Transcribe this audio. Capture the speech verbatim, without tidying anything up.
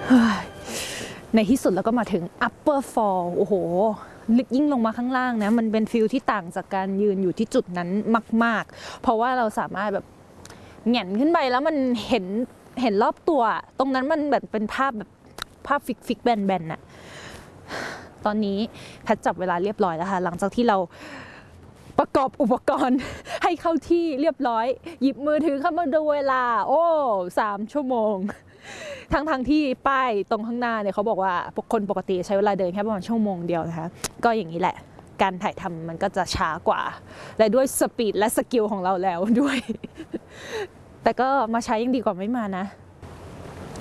ในที่สุดแล้วก็มาถึง upper fall โอ้โหยิ่งลงมาข้างล่างนะมันเป็นฟิลที่ต่างจากการยืนอยู่ที่จุดนั้นมากๆเพราะว่าเราสามารถแบบแหงนขึ้นไปแล้วมันเห็นเห็นรอบตัวตรงนั้นมันแบบเป็นภาพแบบภาพฟิกฟิกแบนแบนน่ะตอนนี้แพทจับเวลาเรียบร้อยแล้วค่ะหลังจากที่เราประกอบอุปกรณ์ให้เข้าที่เรียบร้อยหยิบมือถือเข้ามาดูเวลาโอ้สามชั่วโมงทั้งทั้งที่ป้ายตรงข้างหน้าเนี่ยเขาบอกว่าคนปกติใช้เวลาเดินแค่ประมาณชั่วโมงเดียวนะคะก็อย่างนี้แหละการถ่ายทำมันก็จะช้ากว่าและด้วยสปีดและสกิลของเราแล้วด้วยแต่ก็มาใช้ยังดีกว่าไม่มานะ